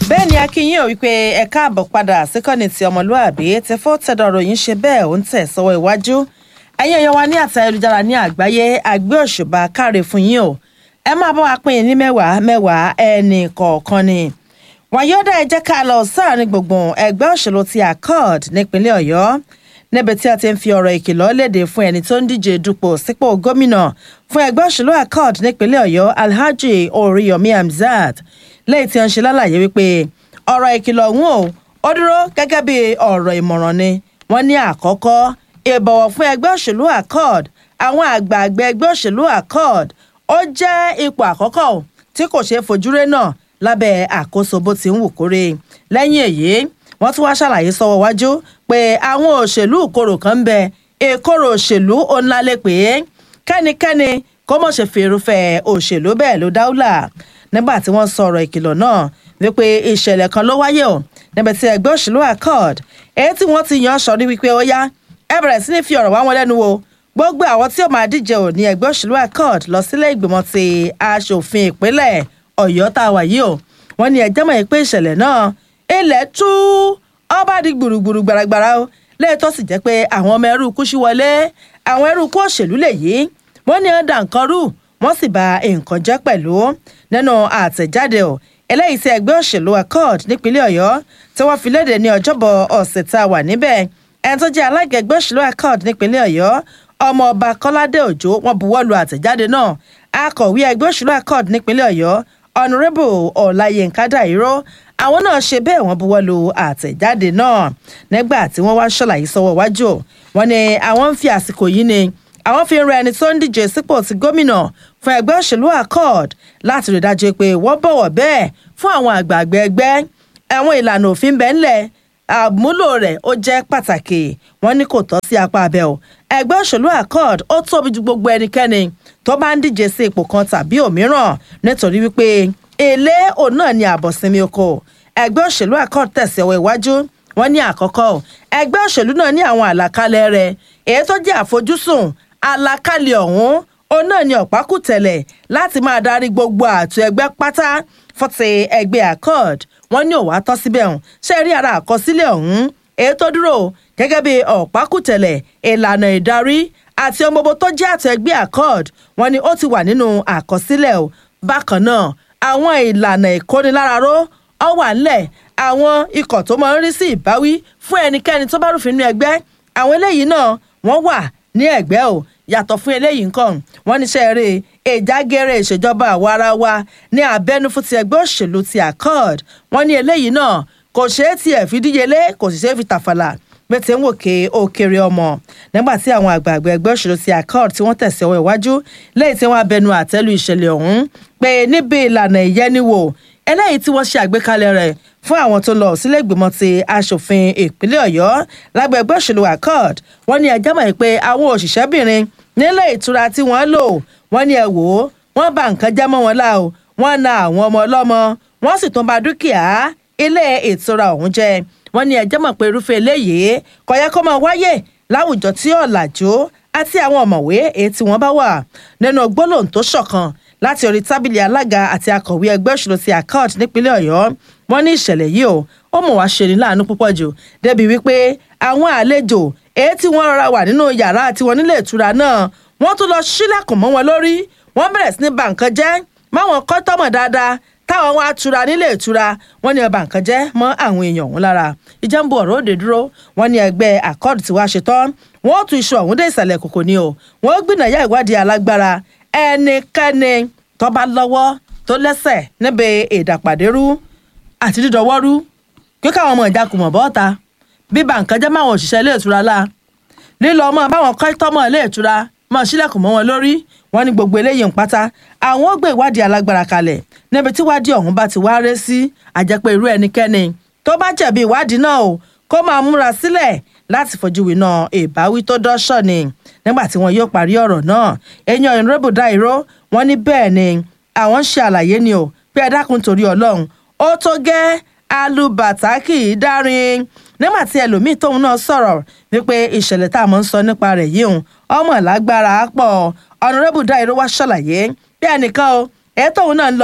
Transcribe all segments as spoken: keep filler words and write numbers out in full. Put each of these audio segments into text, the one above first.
bẹ́ẹ̀ ni akínyìn ò wípé ẹ káàbọ̀ padà síkọ́ni ti ọmọlúàbí tí fún tẹ̀dọ̀rọ̀ yìí ń ṣe bẹ́ẹ̀ ó ń tẹ̀ sọ́wọ́ iwájú ẹ̀yin èèyàn wa ní àtà ayélujára ní àgbáyé àgbé òṣùbà káre fún yín o ẹ máa bá wa pín in ní mẹ́wàá mẹ́wàá ẹnì kọ̀ọ̀kan ni wàyọ́dà ẹ jẹ́ ká lọ sáàrin gbùngbùn ẹgbẹ́ òṣèlú ti accord nípínlẹ̀ ọ̀yọ́ níbi tí a ti ń fi ọ̀rọ̀ ìkìlọ̀ léde fún ẹni tó ń díje dupò sípò gómìnà fún ẹgbẹ́ òṣèlú accord nípínlẹ̀ ọ̀yọ́ alhaji oríyọmí hamzat lẹ́yìn tí wọ́n ṣe lálàyé wípé ọ̀rọ̀ ìkìlọ̀ ọ̀hún o ó dúró gẹ́gẹ́ bí ọ̀rọ̀ ìmọ̀ràn ni wọ́n ní àkọ́kọ́ ìbọ̀wọ̀ fún ẹgbẹ́ òṣèlú accord àwọn àgbààgbà ẹgbẹ́ òṣèlú accord ó jẹ́ ipò àkọ́kọ́ tí kò ṣeé fojúré náà lábẹ́ àkóso bó ti ń wù kórè lẹ́yìn èyí wọ́n tún wá ṣàlàyé sọ́wọ́ wájú pé àwọn òṣèlú ìkorò kan ń bẹ ìkorò òṣèlú òǹlalẹ̀ pé kẹ́nikẹ́ni kó mọ̀ ṣe fèrúfẹ́ òṣèlú bẹ́ẹ̀ ló dáúlà nígbà tí wọ́n sọ̀rọ̀ ìkìlọ̀ náà wípé ìṣẹ̀lẹ̀ kan ló wáyé o níbi tí ẹgbẹ́ òṣèlú accord èyí tí wọ́n ti yan sọ ní wípé ó yá ẹ bẹ̀rẹ̀ sí ní fi ọ̀rọ̀ wá wọn lẹ́nu wo gbogbo àwọn tí ó máa díje ò ní ẹgbẹ́ òṣèlú accord lọ sílé ìgbìmọ̀ ti aṣòfin ìpínlẹ̀ ọ̀yọ́ tá a wà yìí o wọ́n ní ẹjẹ́ mọ̀ pé ìṣẹ̀lẹ̀ náà ilẹ̀ tú ọba di gbùrùgbùrù gbàràgbàrà o lẹ́yìn tó sì jẹ́ pé àwọn ọmọ ẹrú kú sí wọlé àwọn ẹrú kú òṣèlú lè yí wọ́n ní ọ̀dà nǹkan rú wọ́n sì bà nǹkan jẹ́ pẹ̀lú nínú àtẹ̀jáde o eléyìí tí ẹgbẹ́ òṣèlú accord nípínlẹ̀ ọ̀yọ́ tí wọ́n fi léde ní ọjọ́bọ̀ ọ̀sẹ̀ tá a wà níbẹ̀ ẹni tó jẹ́ alága ẹgbẹ́ òṣèlú accord nípínlẹ̀ ọ̀yọ́ ọmọọba kọ́ládé òjó wọ́n buwọ́lu àtẹ̀jáde náà akọ̀wé ẹgbẹ́ òṣèlú accord nípínlẹ̀ ọ̀yọ́ honourable ọláyínká dàíró àwọn náà ṣe bẹ́ẹ̀ wọ́n buwọ́lu àtẹ̀jáde náà nígbà tí wọ́n wá ṣàlàyé sọ́wọ́ wájú wọn ni àwọn ń fi àsìkò yìí ni àwọn fi ń ra ẹni tó ń díje sípò ti gómìnà fún ẹgbẹ́ òṣèlú accord láti rí dájú pé wọ́n bọ̀wọ̀ bẹ́ẹ̀ fún àwọn àgbààgbà ẹgbẹ́ àwọn ìlànà òfin bẹ́ẹ̀ ńlẹ̀ àmúlò rẹ̀ ó jẹ́ pàtàkì wọ́n ní kò tọ́ sí apá abẹ́ o ẹgbẹ́ òṣèlú accord ó tóbi ju gbogbo ẹnikẹ́ni tó bá ń díje sí ipò kan tàbí òmíràn nítorí wípé èlé òun náà ni àbọ̀sinmi oko ẹgbẹ́ òṣèlú accord tẹ̀síọ̀wọ́ iwájú wọ́n ní àkọ́kọ́ ẹgbẹ́ òṣèlú náà ní àwọn àlàkalẹ̀ rẹ̀ èyí tó jẹ́ àfojúsùn àlàkalẹ̀ ọ̀hún òun náà ni ọ̀pákùtẹ̀lẹ̀ láti máa darí gbogbo ààtò ẹgbẹ́ pátá fọ́tì ẹgbẹ́ accord wọ́n ní òwá tọ́ síbẹ̀ ọ̀hún ṣe rí ara àkọsílẹ̀ ọ̀hún èyí tó dúró gẹ́gẹ́ bí ọ̀pákùtẹ̀lẹ̀ ìlànà ìdarí àti ohun gbogbo tó jẹ́ ààtò ẹgbẹ́ accord wọ́n ní ó ti wà nínú àkọsílẹ̀ o bákan náà àwọn ìlànà ìkóniláraró ó wà ńlẹ̀ àwọn ikọ̀ tó máa ń rí sí ìbáwí fún ẹnikẹ́ni tó bá rúfin nínú ẹgbẹ́ àwọn eléyìí náà wọ́n wà ní ẹgbẹ́ o yàtọ̀ fún eléyìí nǹkan wọ́n níṣẹ́ eré ìjágẹ́rẹ́ ìṣèjọba àwa ara wa ní abẹ́nú fún ti ẹgbẹ́ òṣèlú ti accord wọ́n ní eléyìí náà kò ṣeé tiẹ̀ fi díyelé kò sì ṣeé fi tàfàlà pé tí ń wò ké ó kéré ọmọ nígbà tí àwọn àgbààgbà ẹgbẹ́ òṣèlú ti accord tí wọ́n tẹ̀sí ọwọ́ iwájú lẹ́yìn tí wọ́n abẹnu àtẹ́lu ìṣẹ̀lẹ̀ ọ̀hún pé níbi ìlànà ìyẹniwò eléyìí tí wọ́n ṣe àgbékalẹ̀ rẹ̀ fún àwọn tó lọ sílé ìgbìmọ̀ ti aṣòfin ìpínlẹ̀ ọ̀yọ́ lágbẹ́ ẹgbẹ́ òṣèlú accord wọ́n ní ẹjọ́ mọ̀ pé àwọn òṣìṣẹ́bìnrin nílé ìtura tí wọ́n lò wọ́n ní ẹ wò ó wọ́n bà nǹkan jẹ́ mọ́ wọn lá o wọ́n na àwọn ọmọ ọlọ́mọ wọ́n sì tún bà dúkìá ilé ìtura ọ̀hún jẹ́ wọ́n ní ẹjọ́ mọ̀ pé irúfẹ́ eléyìí kò yẹ kó máa wáyé láwùjọ tí ọ̀làjú àti àwọn ọ̀mọ̀wé èyí tí wọ́n bá wà nínú gbólóhùn tó ṣọ̀kan láti orí tábìlì alága àti akọ̀wé ẹgbẹ́ òṣèlú ti accord nípínlẹ̀ ọ̀yọ́ wọ́n ní ìṣẹ̀lẹ̀ yìí o ó mọ̀ wá ṣe ní láàánú púpọ̀ jù débi wípé àwọn àlejò èyí tí wọ́n rọra wà nínú yàrá tiwọn nílé ìtura náà wọ́n tún lọ ṣílẹ̀kùn mọ́ wọn lórí wọ́n bẹ̀rẹ̀ sí ní ba nǹkan jẹ́ máwọn kọ́tọ́mọ̀ dáadáa táwọn wá tura nílé ìtura wọ́n ní ọba nǹkan jẹ́ mọ́ àwọn èèyàn ọ̀hún lára ìjẹ́nbù ọ̀rọ̀ òde dúró wọ́n ní ẹgbẹ́ accord tí wàá ṣetán wọ́n tún iṣu ọ̀hún dé ìsàlẹ̀ kòkò ni o wọ́n gbìnàyà ìwádìí alágbára ẹnikẹ́ni tó bá lọ́wọ́ tó lẹ́sẹ̀ níbi ìdàpàdérú àti dídọwọ́rú kí káwọn ọmọ ìjákùmọ̀ bọ́ta bíbá nǹkan jẹ́ máwọn òṣìṣẹ́ ilé ìtura la lílọ ọmọ báwọn kọ́tọ́mọ̀ ilé ìtura máa ṣílẹ̀kùn mọ́ wọn lórí wọn ní gbogbo eléyìí ń pátá àwọn ó gbé ìwádìí alágbára kalẹ̀ níbi tí ìwádìí ọ̀hún bá ti wá ré sí àjẹpẹ́ irú ẹnikẹ́ni tó bá jẹ̀bi ìwádìí náà o kó máa múra sílẹ̀ láti fojú winá ìbáwí tó dọ́ṣọ̀ ni nígbà tí wọn yóò parí ọ̀rọ̀ náà ẹ̀yìn ọ̀yìnrẹ́bù dáìró wọn ní bẹ́ẹ̀ ni àwọn ń ṣe àlàyé ni o pé ẹ dákun torí ọlọ́run ó tó gẹ́ alùbàtà kì í dárin nígbà tí ẹlòmíín tóun náà sọ̀rọ̀ wípé ìṣẹ̀lẹ̀ tá a mọ̀ ń sọ nípa rẹ̀ yìí hùn ọmọ lágbára pọ̀ ọ̀nàrẹ́bù dáìró wá ṣàlàyé bí ẹnìkan o ẹ̀ tóun náà ń lọ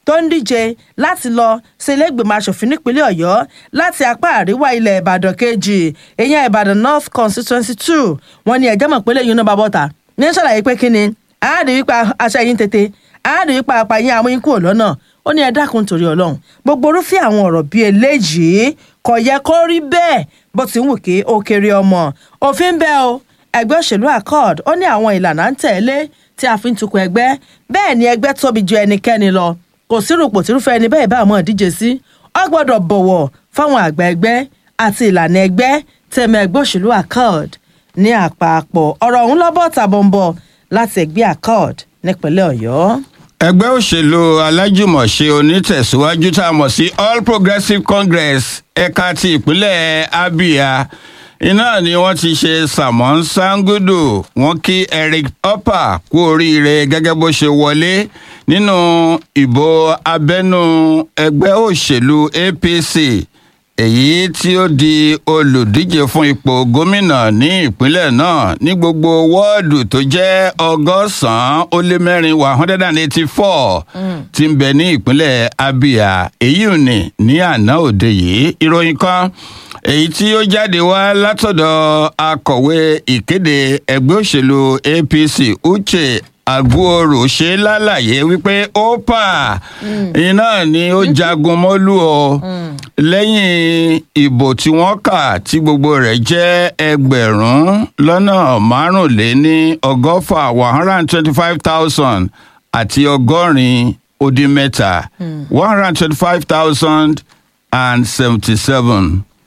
tó ń díje láti lọ sí ilé ìgbìmọ̀ asòfin nípínlẹ̀ ọ̀yọ́ láti apá àríwá ilẹ̀ ìbàdàn kejì ìyẹn ìbàdàn north constituency two wọ́n ní ẹjẹ́ mọ̀ pé lẹ́yìn iná babọ́ta ní sàlàyé pé kíni àádìí wípé aṣọ yín tètè àádìí wípé apàyín amúyín kúrò lọ́nà ó ní ẹ dákun torí ọlọ́run gbogbo orúfẹ́ àwọn ọ̀rọ̀ bíi eléyìí kò yẹ kó rí bẹ́ẹ̀ bó ti ń wù kí ó kéré ọmọ òfin bẹ́ẹ̀ o ẹgbẹ́ òṣèlú accord ó ní àwọn ìlànà ń tẹ̀lé tí a fi ń tukọ̀ ẹgbẹ́ bẹ́ẹ̀ ni ẹgbẹ́ tóbi ju ẹnikẹ́ni lọ kò sí rúpò tírúfẹ́ ẹni bẹ́ẹ̀ bá àmọ́ ìdíje sí ó gbọ́dọ̀ bọ̀wọ̀ fáwọn àgbà ẹgbẹ́ àti ìlànà ẹgbẹ́ tẹ̀mẹ̀ ẹgbẹ́ òṣèlú accord ní àpapọ̀ ọ̀rọ̀ ọ̀hún lọ́bọ̀ tàbọ̀nbọ̀ láti ẹgbẹ́ accord nípínlẹ̀ ọ̀yọ́. ẹgbẹ́ òṣèlú alájùmọ̀ṣe onítẹ̀síwájú tá a mọ̀ sí all progressives congress ẹ̀ka ti ìpínlẹ̀ abia iná ni wọ́n ti ṣe Samon Sangudu wọ́n kí Eric Hopper kú oríire gẹ́gẹ́ bó ṣe wọlé nínú ìbò abẹ́nú ẹgbẹ́ òṣèlú A P C èyí tí ó di olùdíje fún ipò gómìnà ní ìpínlẹ̀ náà ní gbogbo wọ́ọ̀dù tó jẹ́ ọgọ́sàn-án ó lé mẹ́rin one hundred and eighty-four tí ń bẹ ní ìpínlẹ̀ Abia èyí ò ní ní àná òde yìí ìròyìn kan èyí tí ó jáde wá látọ̀dọ̀ akọ̀wé ìkéde ẹgbẹ́ òṣèlú A P C Uche Aguoro ṣe lálàyé wípé opa iná ni ó jagun mọ́lú o lẹ́yìn ìbò tí wọ́n kà tí gbogbo rẹ̀ jẹ́ ẹgbẹ̀rún lọ́nà márùnléní ọgọ́fà one hundred and twenty-five thousand àti ọgọ́rin ó dín mẹ́ta one hundred and twenty-five thousand and seventy-seven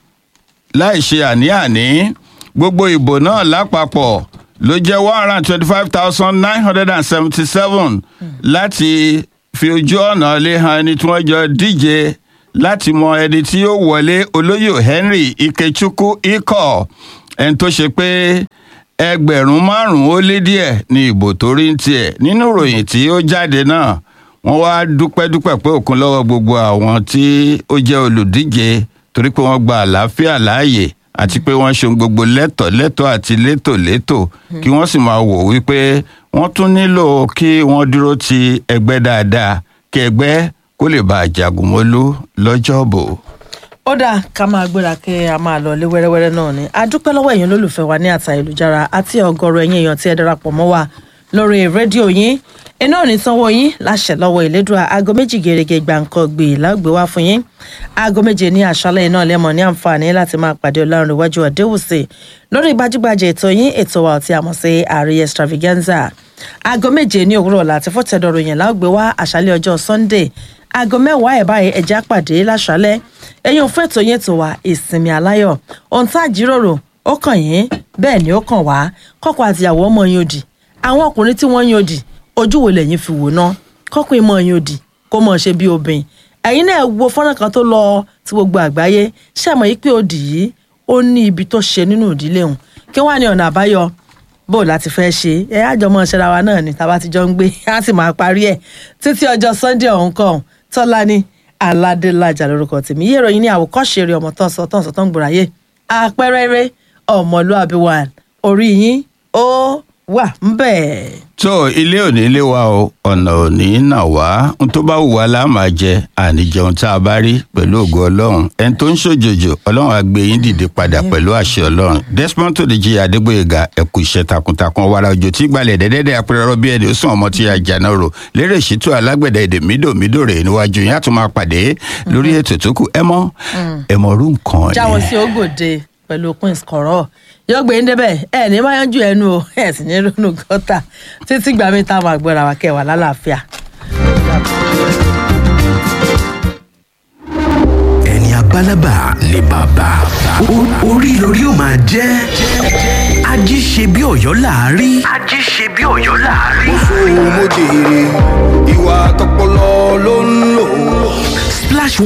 láì ṣe àní-àní gbogbo ìbò náà lápapọ̀ ló jẹ́ one hundred and twenty-five thousand nine hundred and seventy-seven láti fi ojú ọ̀nà lé han ẹni tí wọ́n jọ díje láti mọ ẹni tí yóò wọlé olóyè Henry Ikechukwu ikọ̀ ẹni tó ṣe pé ẹgbẹ̀rún márùn-ún ó lé díẹ̀ ní ìbò tó rí ń tiẹ̀ nínú ìròyìn tí ó jáde náà wọ́n wá dúpẹ́dúpẹ́ pé òkun lọ́wọ́ gbogbo àwọn tí ó jẹ́ olùdíje torí pé wọ́n gba àlàáfíà láàyè àti pé wọ́n ṣe gbogbo lẹ́tọ̀ lẹ́tọ̀ àti létò létò kí wọ́n sì máa wò wípé wọ́n tún nílò kí wọ́n dúró ti ẹgbẹ́ dáadáa kí ẹgbẹ́ kó lè bá jagun mọ́lú lọ́jọ́ bò. ó dáa ká máa gbéra kí a máa lọ lé wẹ́rẹ́wẹ́rẹ́ náà ni a dúpẹ́ lọ́wọ́ èèyàn lólùfẹ́ wa ní àtà ìlújára àti ọ̀gọ̀rọ̀ ẹ̀yin èèyàn tí ẹ darapọ̀ mọ́ wa lórí rédíò yín iná ò ní sanwó yín láṣẹ lọ́wọ́ ìlédùá aago méjì gèrègè gbàǹkan gbè lágbè wá fún yín aago méje ní àṣálẹ́ iná lẹ́mọ̀ ní àǹfààní láti máa pàdé ọlọ́run iwájú ọ̀dẹ́wùsì lórí gbajúgbajà ètò yín ètò wa tí a mọ̀ sí àríyá extravaganza aago méje ní òwúrọ̀ láti fọ́tẹ̀dọ̀rọ̀ yẹn lágbè wá àṣálẹ́ ọjọ́ Sunday aago mẹ́wàá ẹ̀ báyìí ẹ̀já pàdé láṣálẹ́ ẹ̀yin òfin ètò yẹn tó wà ìsinmi aláyọ̀ ohun tá a jíròrò ó kàn yín bẹ́ẹ̀ ni ó kàn wá kọ́kọ́ àtìyàwó ọmọ yín òdì àwọn ọkùnrin tí wọ́n yín òdì ojú wo lẹ́yìn fi wò ná kọ́kùn ìmọ̀ yín òdì kó mọ̀ ṣe bí obìnrin ẹ̀yin náà wo fọ́nrán kan tó lọ tí gbogbo àgbáyé ṣàmọ̀ yìí pé òdì yìí ó ní ibi tó ṣe nínú ìdílé òun kí wọ́n á ní ọ̀nà àbáyọ bó láti fẹ́ ṣe ẹ àjọmọ́ ṣẹra wa náà ni tàbá ti jọ ń gbé á sì máa parí ẹ̀ títí ọjọ́ Sunday ọ̀hún kan Tọ́lání Aládélájà lórúkọ tèmi yé ìròyìn ní àwòkọ́ṣe eré ọmọ tán sọ tán sọ tán gbòòráyè àpẹẹrẹ ọmọlúàbí wa orí yín ó wà ń bẹ̀. tó ilé òní ilé wa o ọ̀nà òní nà wá n tó bá wù wá la máa jẹ àníjẹun tá a bá rí pẹ̀lú ògo ọlọ́run ẹni tó ń ṣòjòjò ọlọ́run á gbé yín dìde padà pẹ̀lú àṣẹ ọlọ́run Desmond Tudeji Adégbóyèga ẹ̀kú iṣẹ́ takuntakun wàrà òjò tí gbalẹ̀ dẹ́dẹ́dẹ́ apẹ̀rẹ̀rọ bí ẹni ó sùn ọmọ tí a jàná rò lérè ṣètò alágbẹ̀dẹ èdè mídòmídò rè níwájú yín á tún máa pàdé lórí ètò tó kù ẹ mọ ẹ mọ orú nǹkan ni. jáwọ́ sí ògòdè pẹ̀lú prince kọ̀rọ̀ yóò gbé ń débẹ̀ ẹ ní máa yanjú ẹnu o ẹ sì ní ronú gọ́tà títí gbà mí táwọn àgbẹ̀rẹ̀ wa kẹwàá lálàáfíà. ẹni abálábà ni bàbá orí lórí ó máa jẹ́ ají ṣe bí Ọ̀yọ́ láàrí. ají ṣe bí Ọ̀yọ́ láàrí. mo sọ mo dèrè ìwà tọpọlọ ló ń lò. Splash